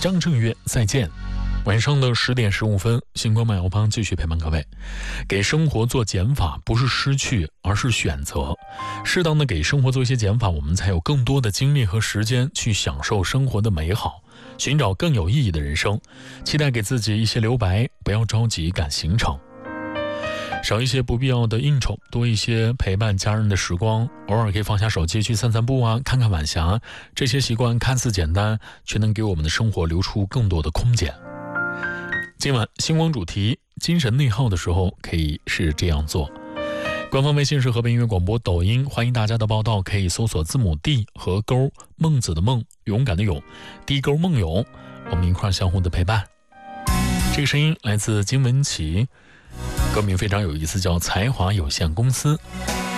张震岳再见。晚上的10点15分，星光漫游帮继续陪伴各位。给生活做减法，不是失去，而是选择。适当的给生活做一些减法，我们才有更多的精力和时间去享受生活的美好，寻找更有意义的人生。期待给自己一些留白，不要着急赶行程。少一些不必要的应酬，多一些陪伴家人的时光，偶尔可以放下手机去散散步啊，看看晚霞。这些习惯看似简单，却能给我们的生活留出更多的空间。今晚星光主题精神内耗的时候可以是这样做。官方微信是河北音乐广播，抖音欢迎大家的报道，可以搜索字母 D 和勾孟子的孟，勇敢的勇，D勾孟勇，我们一块相互的陪伴。这个声音来自金文岐，歌名非常有意思，叫才华有限公司。